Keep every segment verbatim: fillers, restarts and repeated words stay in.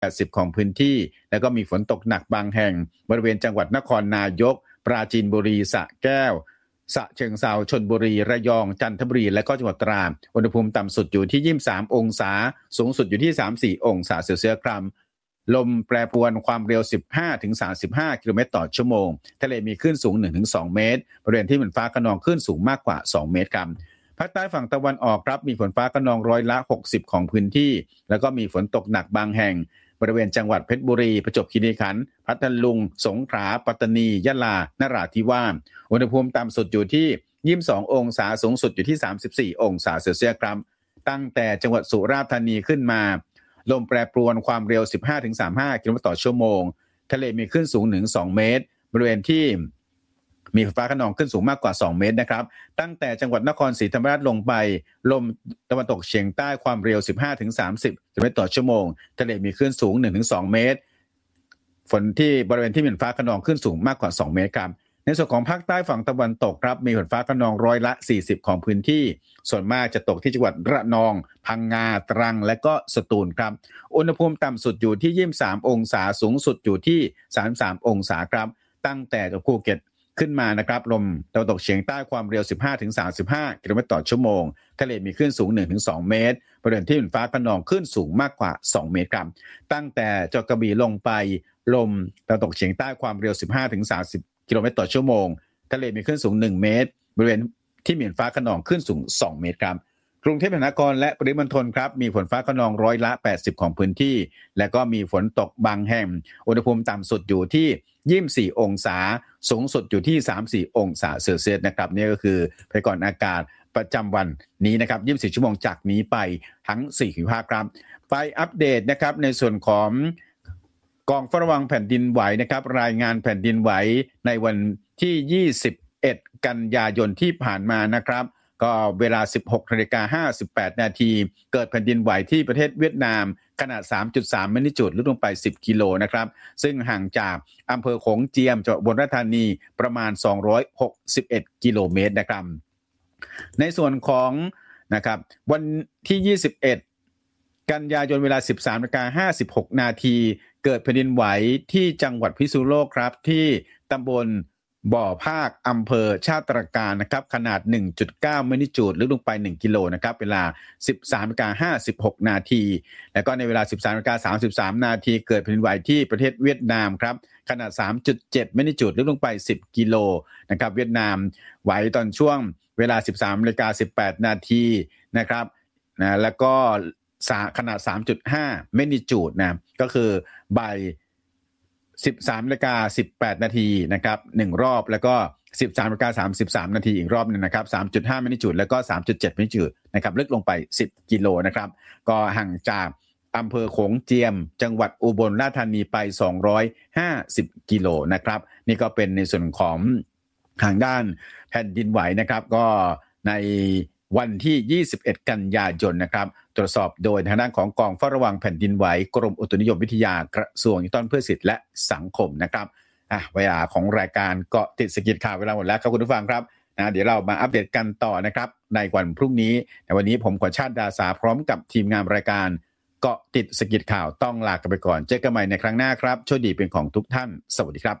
แปดสิบของพื้นที่แล้วก็มีฝนตกหนักบางแห่งบริเวณจังหวัดนครนายกปราจีนบุรีสระแก้วฉะเชิงเทราชลบุรีระยองจันทบุรีและก็จังหวัดตราดอุณหภูมิต่ำสุดอยู่ที่ยี่สิบสามองศาสูงสุดอยู่ที่ สามสิบสี่ องศาเซลเซียสครับลมแปรปรวนความเร็ว สิบห้าถึงสามสิบห้า กิโลเมตรต่อชั่วโมงทะเลมีคลื่นสูง หนึ่งถึงสอง เมตรบริเวณที่มีฝนฟ้าคะนองคลื่นสูงมากกว่าสองเมตรครับภาคใต้ฝั่งตะวันออกครับมีฝนฟ้าคะนองร้อยละหกสิบของพื้นที่แล้วก็มีฝนตกหนักบางแห่งบริเวณจังหวัดเพชรบุรีประจวบคีรีขันธ์พัทลุงสงขลาปัตตานียะลานราธิวาสอุณหภูมิต่ำสุดอยู่ที่ยี่สิบสององศาสูงสุดอยู่ที่สามสิบสี่องศาเซลเซียสครับตั้งแต่จังหวัดสุราษฎร์ธานีขึ้นมาลมแปรปรวนความเร็ว สิบห้าถึงสามสิบห้า กิโลเมตรต่อชั่วโมงทะเลมีคลื่นสูง หนึ่งถึงสอง เมตรบริเวณที่มีฝนฟ้าคะนองคลื่นสูงมากกว่าสองเมตรนะครับตั้งแต่จังหวัดนครศรีธรรมราชลงไปลมตะวันตกเฉียงใต้ความเร็ว สิบห้าถึงสามสิบ กิโลเมตรต่อชั่วโมงทะเลมีคลื่นสูง หนึ่งถึงสอง เมตรฝนที่บริเวณที่มีฝนฟ้าคะนองคลื่นสูงมากกว่าสองเมตรครับในส่วนของภาคใต้ฝั่งตะวันตกครับมีฝนฟ้าคะนองร้อยละสี่สิบของพื้นที่ส่วนมากจะตกที่จังหวัดระนองพังงาตรังและก็สตูลครับอุณหภูมิต่ำสุดอยู่ที่ยี่สิบสามองศาสูงสุดอยู่ที่สามสิบสามองศาครับตั้งแต่จังหวัดภูเก็ตขึ้นมานะครับลมตะวันตกเฉียงใต้ความเร็ว สิบห้าถึงสามสิบห้า กิโลเมตรต่อชั่วโมงทะเลมีคลื่นสูง หนึ่งถึงสอง เมตรบริเวณที่มีฝนฟ้าคะนองคลื่นสูงมากกว่าสองเมตรครับตั้งแต่จังหวัดกระบี่ลงไปลมตะวันตกเฉียงใต้ความเร็ว สิบห้าถึงสามสิบ กิโลเมตรต่อชั่วโมงทะเลมีคลื่นสูงหนึ่งเมตรบริเวณที่มีฝนฟ้าคะนองคลื่นสูงสองเมตรครับกรุงเทพมหานครและปริมณฑลครับมีฝนฟ้าคะนองร้อยละแปดสิบของพื้นที่และก็มีฝนตกบางแห่งอุณหภูมิต่ำสุดอยู่ที่ยี่สิบสี่องศาสูงสุดอยู่ที่สามสิบสี่องศาเซลเซียสนะครับนี่ก็คือพยากรณ์อากาศประจำวันนี้นะครับยี่สิบสี่ชั่วโมงจากนี้ไปทั้งสี่ภูมิภาคครับไปอัปเดตนะครับในส่วนของกองเฝ้าระวังแผ่นดินไหวนะครับรายงานแผ่นดินไหวในวันที่ยี่สิบเอ็ดกันยายนที่ผ่านมานะครับก็เวลา สิบหกนาฬิกาห้าสิบแปดนาทีเกิดแผ่นดินไหวที่ประเทศเวียดนามขนาด สามจุดสาม แมกนิจูดลึกลงไปสิบกิโลนะครับซึ่งห่างจากอำเภอโขงเจียมจังหวัดอุบลราชธานีประมาณสองร้อยหกสิบเอ็ดกิโลเมตรนะครับในส่วนของนะครับวันที่ยี่สิบเอ็ดกันยายนเวลา สิบสามนาฬิกาห้าสิบหกนาทีเกิดแผ่นดินไหวที่จังหวัดพิษณุโลกครับที่ตำบลบ่อภาคอำเภอชาติตรการนะครับขนาด หนึ่งจุดเก้า แมกนิจูดลึกลงไปหนึ่งกิโลนะครับเวลา สิบสามนาฬิกาห้าสิบหกนาทีแล้วก็ในเวลา สิบสามนาฬิกาสามสิบสามนาทีเกิดแผ่นดินไหวที่ประเทศเวียดนามครับขนาด สามจุดเจ็ด แมกนิจูดลึกลงไปสิบกิโลนะครับเวียดนามไหวตอนช่วงเวลา สิบสามนาฬิกาสิบแปดนาทีนะครับนะแล้วก็ขนาด สามจุดห้า แมกนิจูดนะก็คือบ่ายสิบสามนาฬิกาสิบแปดนาทีนะครับหนึ่งรอบแล้วก็ สิบสามนาฬิกาสามสิบสามนาทีอีกรอบนึงนะครับ สามจุดห้า แมกนิจูดแล้วก็ สามจุดเจ็ด แมกนิจูดนะครับลึกลงไปสิบกิโลนะครับก็ห่างจากอำเภอโขงเจียมจังหวัดอุบลราชธานีไปสองร้อยห้าสิบกิโลนะครับนี่ก็เป็นในส่วนของทางด้านแผ่นดินไหวนะครับก็ในวันที่ยี่สิบเอ็ดกันยายนนะครับตรวจสอบโดยทางด้านของกองเฝ้าระวังแผ่นดินไหวกรมอุตุนิยมวิทยากระทรวงยุติธรรมเพื่อสิทธิและสังคมนะครับอ่ะเวลาของรายการเกาะติดเศรษฐกิจข่าวเวลาหมดแล้วครับคุณผู้ฟังครับนะเดี๋ยวเรามาอัปเดตกันต่อนะครับในวันพรุ่งนี้ในวันนี้ผมขอชาติดาสาพร้อมกับทีมงานรายการเกาะติดเศรษฐกิจข่าวต้องลากันไปก่อนเจอกันใหม่ในครั้งหน้าครับโชคดีเป็นของทุกท่านสวัสดีครับ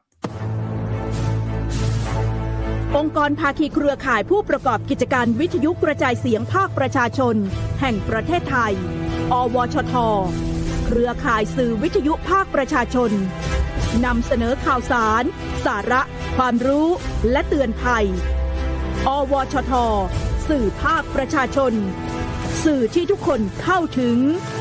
องค์กรภาคีเครือข่ายผู้ประกอบกิจการวิทยุกระจายเสียงภาคประชาชนแห่งประเทศไทยอวชทเครือข่ายสื่อวิทยุภาคประชาชนนำเสนอข่าวสารสาระความรู้และเตือนภัยอวชทสื่อภาคประชาชนสื่อที่ทุกคนเข้าถึง